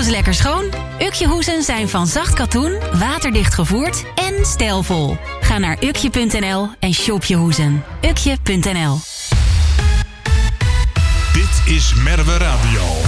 eens lekker schoon. Ukje-hoezen zijn van zacht katoen, waterdicht gevoerd en stijlvol. Ga naar ukje.nl en shop je hoezen. Ukje.nl. Dit is Merwe Radio.